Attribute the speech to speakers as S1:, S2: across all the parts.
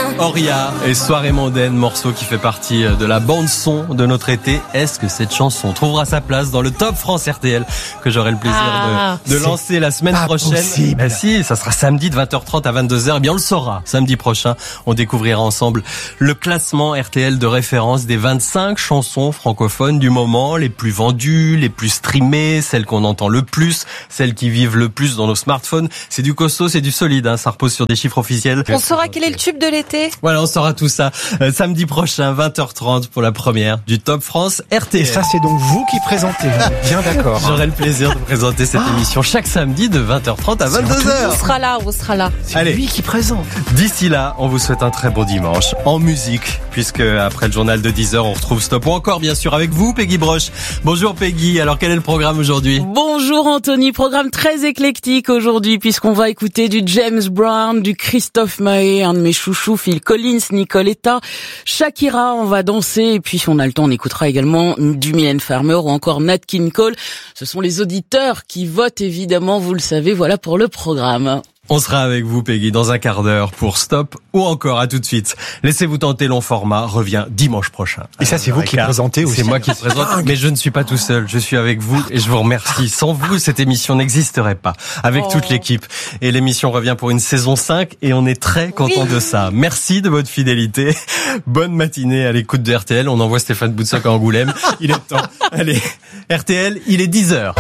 S1: Oria et Soirée mondaine, morceau qui fait partie de la bande-son de notre été. Est-ce que cette chanson trouvera sa place dans le Top France RTL que j'aurai le plaisir de lancer la semaine prochaine? Ben si, ça sera samedi de 20h30 à 22h. Eh bien, on le saura. Samedi prochain, on découvrira ensemble le classement RTL de référence des 25 chansons francophones du moment, les plus vendues, les plus streamées, celles qu'on entend le plus, celles qui vivent le plus dans nos smartphones. C'est du costaud, c'est du solide, hein. Ça repose sur des chiffres officiels.
S2: On saura quel est le tube de l'été.
S1: Voilà, on saura tout ça samedi prochain, 20h30 pour la première du Top France RTL.
S3: Et ça, c'est donc vous qui présentez. Bien d'accord.
S1: J'aurai le plaisir de présenter cette émission chaque samedi de 20h30 à 22h.
S2: On sera là.
S3: C'est lui qui présente.
S1: D'ici là, on vous souhaite un très bon dimanche en musique, puisque après le journal de 10h, on retrouve Stop ou encore bien sûr avec vous, Peggy Broche. Bonjour Peggy, alors quel est le programme aujourd'hui?
S4: Bonjour Anthony, programme très éclectique aujourd'hui puisqu'on va écouter du James Brown, du Christophe Maé, un de mes chouchous, Phil Collins, Nicoletta, Shakira, on va danser et puis si on a le temps on écoutera également du Mylène Farmer ou encore Nat King Cole. Ce sont les auditeurs qui votent évidemment, vous le savez, voilà pour le programme.
S1: On sera avec vous, Peggy, dans un quart d'heure pour Stop ou encore à tout de suite. Laissez-vous tenter, long format revient dimanche prochain.
S3: Et ça, c'est vous qui présentez aussi.
S1: C'est moi qui présente, mais je ne suis pas tout seul. Je suis avec vous et je vous remercie. Sans vous, cette émission n'existerait pas. Avec toute l'équipe. Et l'émission revient pour une saison 5 et on est très content de ça. Merci de votre fidélité. Bonne matinée à l'écoute de RTL. On envoie Stéphane Boutsock à Angoulême. Il est temps. Allez, RTL, il est 10h.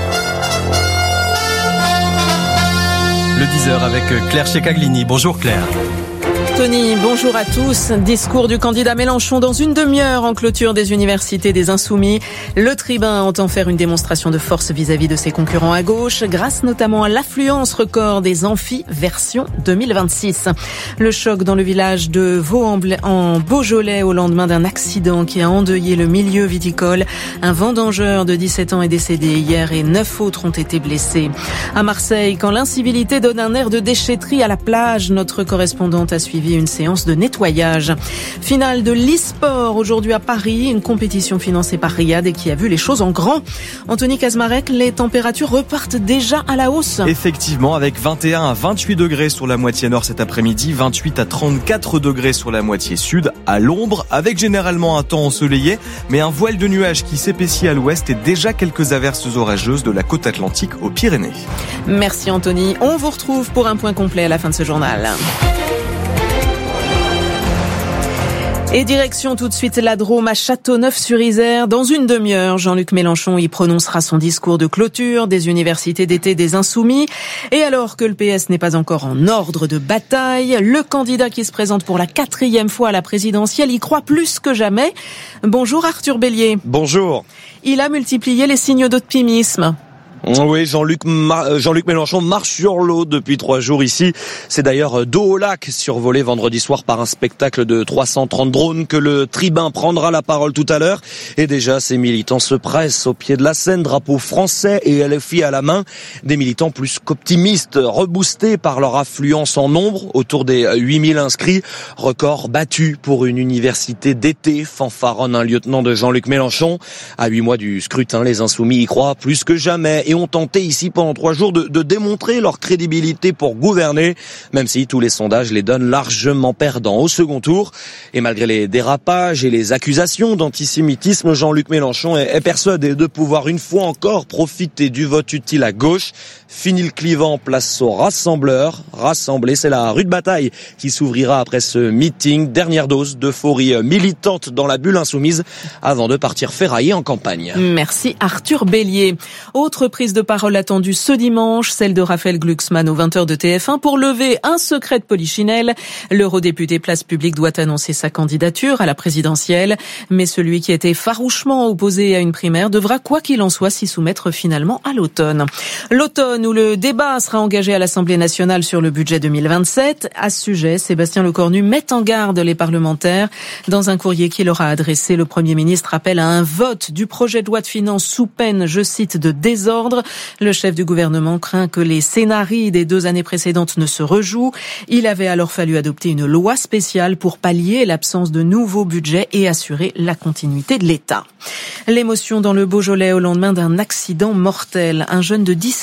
S1: Le 10h avec Claire Checaglini. Bonjour Claire.
S5: Tony, bonjour à tous. Discours du candidat Mélenchon dans une demi-heure en clôture des universités des Insoumis. Le tribun entend faire une démonstration de force vis-à-vis de ses concurrents à gauche, grâce notamment à l'affluence record des amphis version 2026. Le choc dans le village de Vaux en Beaujolais au lendemain d'un accident qui a endeuillé le milieu viticole. Un vendangeur de 17 ans est décédé hier et 9 autres ont été blessés. À Marseille, quand l'incivilité donne un air de déchetterie à la plage, notre correspondante a suivi une séance de nettoyage. Finale de l'e-sport aujourd'hui à Paris, une compétition financée par Riyad et qui a vu les choses en grand. Anthony Kazmarek, les températures repartent déjà à la hausse.
S6: Effectivement, avec 21 à 28 degrés sur la moitié nord cet après-midi, 28 à 34 degrés sur la moitié sud, à l'ombre, avec généralement un temps ensoleillé, mais un voile de nuages qui s'épaissit à l'ouest et déjà quelques averses orageuses de la côte atlantique aux Pyrénées.
S5: Merci Anthony. On vous retrouve pour un point complet à la fin de ce journal. Et direction tout de suite la Drôme à Châteauneuf-sur-Isère. Dans une demi-heure, Jean-Luc Mélenchon y prononcera son discours de clôture des universités d'été des Insoumis. Et alors que le PS n'est pas encore en ordre de bataille, le candidat qui se présente pour la 4e fois à la présidentielle y croit plus que jamais. Bonjour Arthur Bélier.
S7: Bonjour.
S5: Il a multiplié les signes d'optimisme.
S7: Oui, Jean-Luc Mélenchon marche sur l'eau depuis 3 jours ici. C'est d'ailleurs dos au lac, survolé vendredi soir par un spectacle de 330 drones que le tribun prendra la parole tout à l'heure. Et déjà, ces militants se pressent au pied de la scène, drapeau français et LFI à la main. Des militants plus qu'optimistes, reboostés par leur affluence en nombre, autour des 8000 inscrits. Record battu pour une université d'été, fanfaronne un lieutenant de Jean-Luc Mélenchon. À 8 mois du scrutin, les Insoumis y croient plus que jamais et ont tenté ici pendant 3 jours de démontrer leur crédibilité pour gouverner, même si tous les sondages les donnent largement perdants au second tour. Et malgré les dérapages et les accusations d'antisémitisme, Jean-Luc Mélenchon est persuadé de pouvoir une fois encore profiter du vote utile à gauche. Fini le clivant, place aux rassembleurs. Rassembler, c'est la rude bataille qui s'ouvrira après ce meeting. Dernière dose d'euphorie militante dans la bulle insoumise avant de partir ferrailler en campagne.
S5: Merci Arthur Bélier. Autre prise de parole attendue ce dimanche, celle de Raphaël Glucksmann aux 20h de TF1 pour lever un secret de polichinelle. L'eurodéputé Place Publique doit annoncer sa candidature à la présidentielle, mais celui qui était farouchement opposé à une primaire devra quoi qu'il en soit s'y soumettre finalement à l'automne. L'automne où le débat sera engagé à l'Assemblée nationale sur le budget 2027. À ce sujet, Sébastien Lecornu met en garde les parlementaires. Dans un courrier qu'il leur a adressé, le Premier ministre appelle à un vote du projet de loi de finances sous peine, je cite, de désordre. Le chef du gouvernement craint que les scénarios des 2 années précédentes ne se rejouent. Il avait alors fallu adopter une loi spéciale pour pallier l'absence de nouveaux budgets et assurer la continuité de l'État. L'émotion dans le Beaujolais au lendemain d'un accident mortel. Un jeune de 17 ans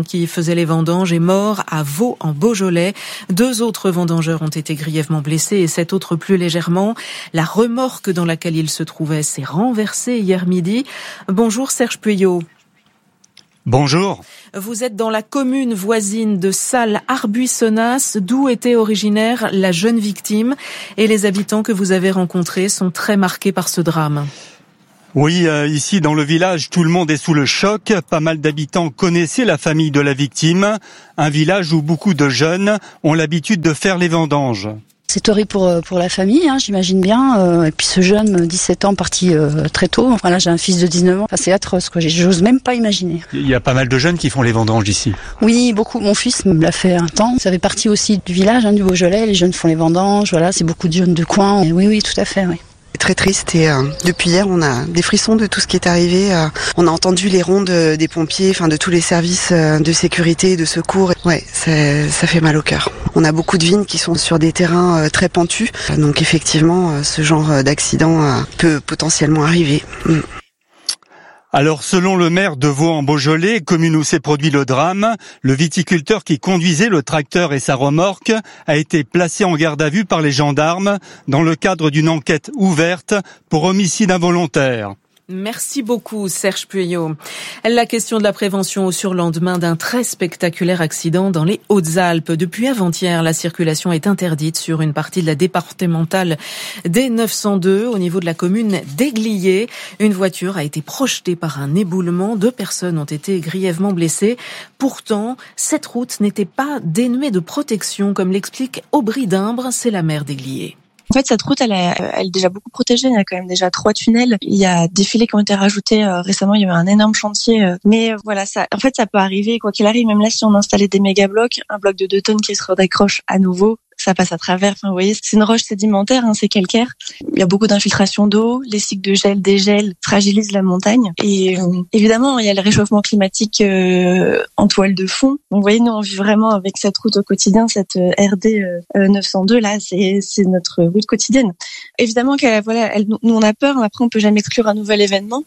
S5: qui faisait les vendanges est mort à Vaux en Beaujolais. 2 autres vendangeurs ont été grièvement blessés et 7 autres plus légèrement. La remorque dans laquelle ils se trouvaient s'est renversée hier midi. Bonjour Serge Puyot.
S8: Bonjour.
S5: Vous êtes dans la commune voisine de Salles-Arbuissonnas, d'où était originaire la jeune victime. Et les habitants que vous avez rencontrés sont très marqués par ce drame.
S8: Oui, ici dans le village, tout le monde est sous le choc. Pas mal d'habitants connaissaient la famille de la victime. Un village où beaucoup de jeunes ont l'habitude de faire les vendanges.
S9: C'est horrible pour la famille, j'imagine bien. Et puis ce jeune, 17 ans, parti très tôt. Voilà, j'ai un fils de 19 ans. Enfin, c'est atroce, quoi. J'ose même pas imaginer.
S8: Il y a pas mal de jeunes qui font les vendanges ici.
S9: Oui, beaucoup. Mon fils me l'a fait un temps. Ça fait partie aussi du village, du Beaujolais. Les jeunes font les vendanges. Voilà, c'est beaucoup de jeunes de coin. Et oui, tout à fait, oui.
S10: Très triste et depuis hier on a des frissons de tout ce qui est arrivé. On a entendu les rondes des pompiers, enfin de tous les services de sécurité et de secours. Ouais, ça fait mal au cœur. On a beaucoup de vignes qui sont sur des terrains très pentus, donc effectivement ce genre d'accident peut potentiellement arriver.
S8: Alors, selon le maire de Vaux en Beaujolais, commune où s'est produit le drame, le viticulteur qui conduisait le tracteur et sa remorque a été placé en garde à vue par les gendarmes dans le cadre d'une enquête ouverte pour homicide involontaire.
S5: Merci beaucoup Serge Puyot. La question de la prévention au surlendemain d'un très spectaculaire accident dans les Hautes-Alpes. Depuis avant-hier, la circulation est interdite sur une partie de la départementale D902 au niveau de la commune d'Aiglier. Une voiture a été projetée par un éboulement. 2 personnes ont été grièvement blessées. Pourtant, cette route n'était pas dénuée de protection, comme l'explique Aubry d'Imbre, c'est la maire d'Aiglier.
S11: En fait, cette route, elle est déjà beaucoup protégée. Il y a quand même déjà 3 tunnels. Il y a des filets qui ont été rajoutés récemment. Il y a eu un énorme chantier. Mais voilà, ça peut arriver. Quoi qu'il arrive, même là, si on installait des méga blocs, un bloc de 2 tonnes qui se redécroche à nouveau, ça passe à travers. Enfin, vous voyez, c'est une roche sédimentaire, c'est calcaire. Il y a beaucoup d'infiltration d'eau. Les cycles de gel, dégel fragilisent la montagne. Et évidemment, il y a le réchauffement climatique en toile de fond. Donc, vous voyez, nous, on vit vraiment avec cette route au quotidien, cette RD 902 là, c'est notre route quotidienne. Évidemment nous on a peur, mais après on peut jamais exclure un nouvel événement.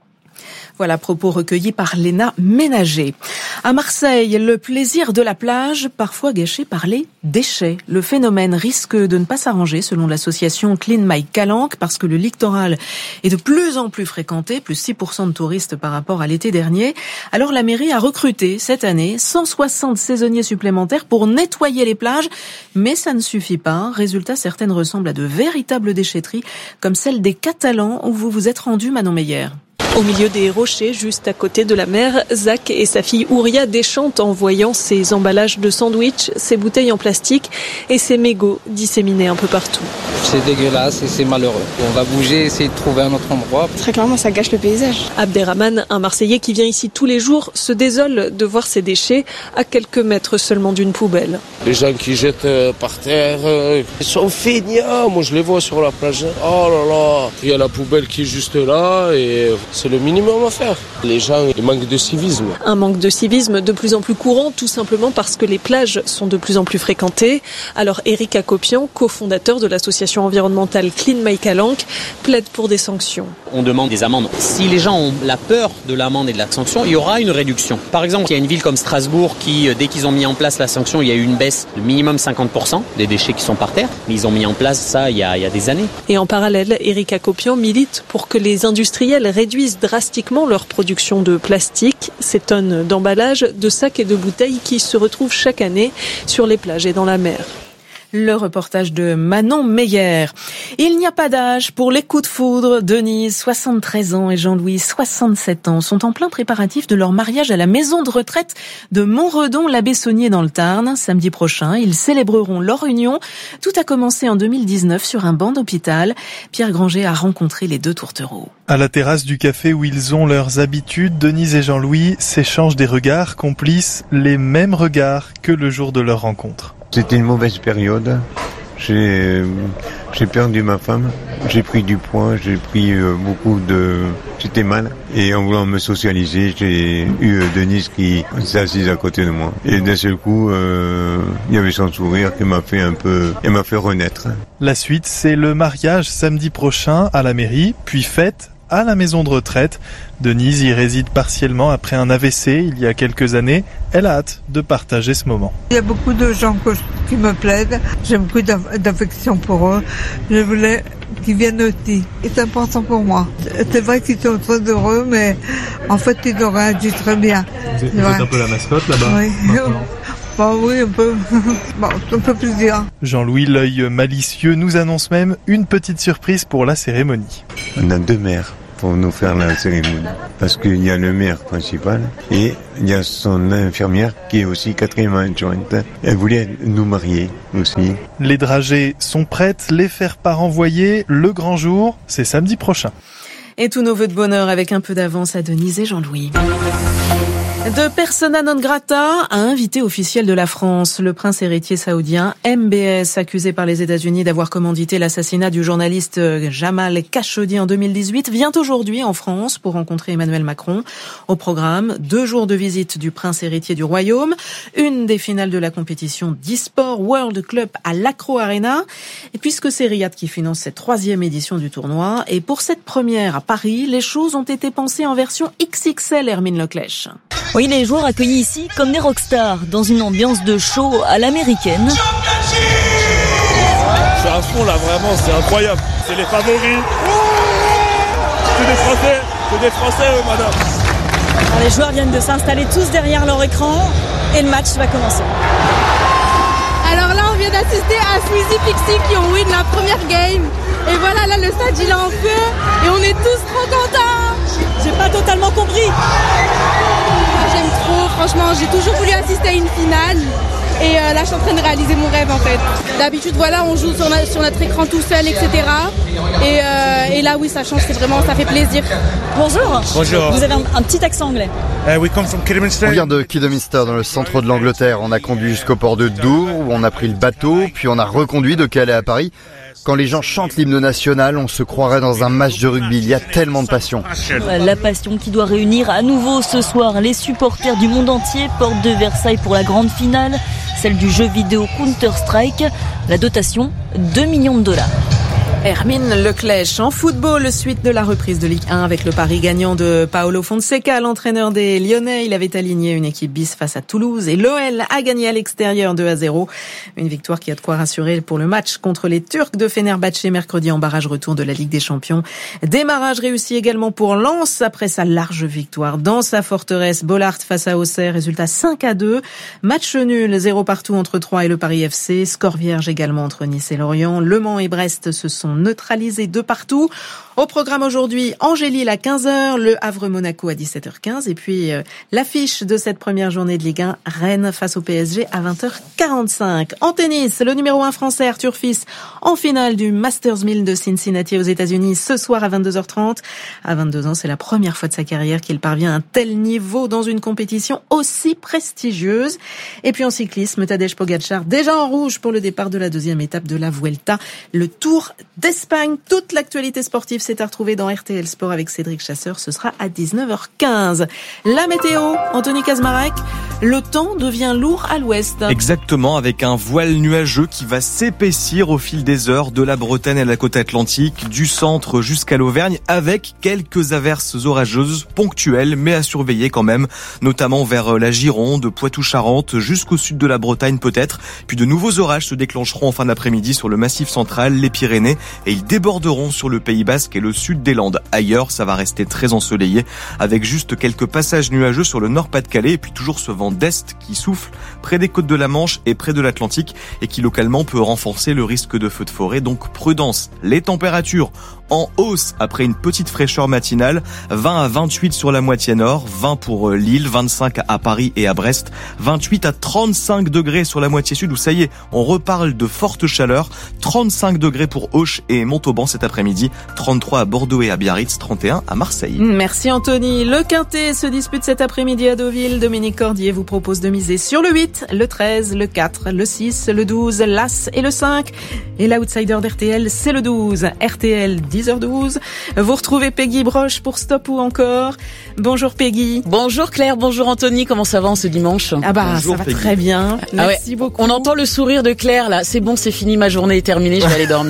S5: Voilà, propos recueillis par Léna Ménager. À Marseille, le plaisir de la plage, parfois gâché par les déchets. Le phénomène risque de ne pas s'arranger selon l'association Clean My Calanque parce que le littoral est de plus en plus fréquenté, plus 6% de touristes par rapport à l'été dernier. Alors la mairie a recruté cette année 160 saisonniers supplémentaires pour nettoyer les plages, mais ça ne suffit pas. Résultat, certaines ressemblent à de véritables déchetteries, comme celle des Catalans où vous vous êtes rendu, Manon Meyer.
S12: Au milieu des rochers, juste à côté de la mer, Zach et sa fille Ouria déchantent en voyant ces emballages de sandwich, ces bouteilles en plastique et ces mégots disséminés un peu partout.
S13: C'est dégueulasse et c'est malheureux. On va bouger, essayer de trouver un autre endroit.
S14: Très clairement, ça gâche le paysage.
S12: Abderrahman, un Marseillais qui vient ici tous les jours, se désole de voir ces déchets à quelques mètres seulement d'une poubelle.
S15: Les gens qui jettent par terre, ils sont feignants. Moi, je les vois sur la plage. Oh là là, il y a la poubelle qui est juste là et c'est le minimum à faire. Les gens, ils manquent de civisme.
S12: Un manque de civisme de plus en plus courant, tout simplement parce que les plages sont de plus en plus fréquentées. Alors Eric Acopian, cofondateur de l'association environnementale Clean My Calanque, plaide pour des sanctions.
S16: On demande des amendes. Si les gens ont la peur de l'amende et de la sanction, il y aura une réduction. Par exemple, il y a une ville comme Strasbourg qui, dès qu'ils ont mis en place la sanction, il y a eu une baisse de minimum 50% des déchets qui sont par terre. Mais ils ont mis en place ça il y a des années.
S12: Et en parallèle, Eric Acopian milite pour que les industriels réduisent drastiquement leur production de plastique, ces tonnes d'emballages, de sacs et de bouteilles qui se retrouvent chaque année sur les plages et dans la mer.
S5: Le reportage de Manon Meyer. Il n'y a pas d'âge pour les coups de foudre. Denise, 73 ans, et Jean-Louis, 67 ans, sont en plein préparatif de leur mariage à la maison de retraite de Montredon-l'Abbé-Saunier dans le Tarn. Samedi prochain, ils célébreront leur union. Tout a commencé en 2019 sur un banc d'hôpital. Pierre Granger a rencontré les 2 tourtereaux.
S17: À la terrasse du café où ils ont leurs habitudes, Denise et Jean-Louis s'échangent des regards, complices, les mêmes regards que le jour de leur rencontre.
S18: C'était une mauvaise période. J'ai perdu ma femme. J'ai pris du poids. J'ai pris j'étais mal. Et en voulant me socialiser, j'ai eu Denise qui s'est assise à côté de moi. Et d'un seul coup, il y avait son sourire qui m'a fait renaître.
S17: La suite, c'est le mariage samedi prochain à la mairie, puis fête à la maison de retraite. Denise y réside partiellement après un AVC il y a quelques années. Elle a hâte de partager ce moment.
S14: Il y a beaucoup de gens qui me plaident. J'ai beaucoup d'affection pour eux. Je voulais qu'ils viennent aussi. Et c'est important pour moi. C'est vrai qu'ils sont très heureux, mais en fait, ils ont réagi très bien.
S17: Vous êtes un peu la mascotte là-bas?
S14: Oui. Bah oui, un peu. Bon, ça me fait plaisir.
S17: Jean-Louis, l'œil malicieux, nous annonce même une petite surprise pour la cérémonie.
S18: On a 2 maires pour nous faire la cérémonie. Parce qu'il y a le maire principal et il y a son infirmière qui est aussi 4e adjointe. Elle voulait nous marier aussi.
S17: Les dragées sont prêtes, les faire-part envoyés. Le grand jour, c'est samedi prochain.
S5: Et tous nos vœux de bonheur avec un peu d'avance à Denise et Jean-Louis. De persona non grata à invité officiel de la France, le prince héritier saoudien MBS, accusé par les États-Unis d'avoir commandité l'assassinat du journaliste Jamal Khashoggi en 2018, vient aujourd'hui en France pour rencontrer Emmanuel Macron. Au programme, 2 jours de visite du prince héritier du royaume, une des finales de la compétition d'e-sport World Club à l'Accro Arena. Et puisque c'est Riyad qui finance cette 3e édition du tournoi, et pour cette première à Paris, les choses ont été pensées en version XXL, Hermine Leclèche.
S19: Oui, les joueurs accueillis ici comme des rockstars, dans une ambiance de show à l'américaine.
S20: Je suis à fond là, vraiment, c'est incroyable. C'est les favoris. C'est des Français, madame.
S19: Alors, les joueurs viennent de s'installer tous derrière leur écran et le match va commencer.
S21: Alors là, on vient d'assister à Sweezy Pixie qui ont win la première game. Et voilà, là, le stade, il est en feu et on est tous trop contents.
S19: J'ai pas totalement compris.
S21: J'aime trop, franchement, j'ai toujours voulu assister à une finale et là je suis en train de réaliser mon rêve en fait. D'habitude voilà, on joue sur notre écran tout seul, etc. Et là oui, ça change, c'est vraiment, ça fait plaisir.
S19: Bonjour.
S20: Bonjour.
S19: Vous avez un petit accent anglais.
S22: On vient de Kidderminster dans le centre de l'Angleterre. On a conduit jusqu'au port de Dour où on a pris le bateau, puis on a reconduit de Calais à Paris. Quand les gens chantent l'hymne national, on se croirait dans un match de rugby. Il y a tellement de passion.
S19: La passion qui doit réunir à nouveau ce soir les supporters du monde entier. Porte de Versailles pour la grande finale, celle du jeu vidéo Counter-Strike. La dotation, 2 millions de dollars.
S5: Hermine Leclèche. En football, suite de la reprise de Ligue 1 avec le pari gagnant de Paolo Fonseca, l'entraîneur des Lyonnais. Il avait aligné une équipe bis face à Toulouse et l'OL a gagné à l'extérieur 2-0. Une victoire qui a de quoi rassurer pour le match contre les Turcs de Fenerbahçe mercredi en barrage retour de la Ligue des Champions. Démarrage réussi également pour Lens après sa large victoire dans sa forteresse. Bollaert face à Auxerre, résultat 5-2. Match nul, 0 partout entre Troyes et le Paris FC. Score vierge également entre Nice et Lorient. Le Mans et Brest se sont neutralisés de partout. Au programme aujourd'hui, Angers-Lille à 15h, Le Havre-Monaco à 17h15 et puis l'affiche de cette première journée de Ligue 1, Rennes face au PSG à 20h45. En tennis, le numéro 1 français Arthur Fils en finale du Masters 1000 de Cincinnati aux États-Unis ce soir à 22h30. À 22 ans, c'est la première fois de sa carrière qu'il parvient à un tel niveau dans une compétition aussi prestigieuse. Et puis en cyclisme, Tadej Pogačar déjà en rouge pour le départ de la 2e étape de la Vuelta, le Tour d'Espagne. Toute l'actualité sportive c'est à retrouver dans RTL Sport avec Cédric Chasseur. Ce sera à 19h15. La météo, Anthony Kazmarek, le temps devient lourd à l'ouest.
S6: Exactement, avec un voile nuageux qui va s'épaissir au fil des heures de la Bretagne à la côte atlantique, du centre jusqu'à l'Auvergne, avec quelques averses orageuses ponctuelles, mais à surveiller quand même, notamment vers la Gironde, Poitou-Charentes, jusqu'au sud de la Bretagne peut-être. Puis de nouveaux orages se déclencheront en fin d'après-midi sur le Massif central, les Pyrénées, et ils déborderont sur le Pays Basque et le sud des Landes. Ailleurs, ça va rester très ensoleillé, avec juste quelques passages nuageux sur le Nord-Pas-de-Calais, et puis toujours ce vent d'est qui souffle près des côtes de la Manche et près de l'Atlantique, et qui localement peut renforcer le risque de feux de forêt, donc prudence. Les températures en hausse après une petite fraîcheur matinale, 20 à 28 sur la moitié nord, 20 pour Lille, 25 à Paris et à Brest, 28 à 35 degrés sur la moitié sud où ça y est, on reparle de forte chaleur, 35 degrés pour Auch et Montauban cet après-midi, 33 à Bordeaux et à Biarritz, 31 à Marseille.
S5: Merci Anthony. Le Quintet se dispute cet après-midi à Deauville. Dominique Cordier vous propose de miser sur le 8, le 13, le 4, le 6, le 12, l'As et le 5. Et l'outsider d'RTL, c'est le 12. RTL 10h12. Vous retrouvez Peggy Broche pour Stop ou encore. Bonjour Peggy.
S4: Bonjour Claire, bonjour Anthony. Comment ça va en ce dimanche?
S5: Ah bah
S6: bonjour,
S5: ça va
S6: Peggy.
S5: très bien. Merci beaucoup.
S4: On entend le sourire de Claire là. C'est bon, c'est fini, ma journée est terminée, je vais aller dormir.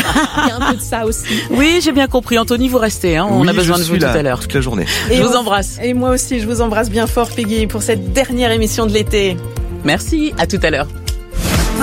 S5: Il y a un peu de ça aussi.
S4: Oui, j'ai bien compris. Anthony, vous restez. On a besoin de vous tout à l'heure.
S6: Toute la journée.
S4: Je vous embrasse.
S5: Et moi aussi, je vous embrasse bien fort, Peggy, pour cette dernière émission de l'été.
S4: Merci. À tout à l'heure.